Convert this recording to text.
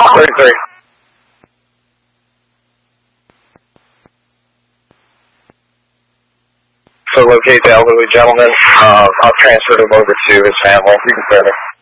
33. So locate the elderly gentleman. I'll transfer him over to his family. You can serve it.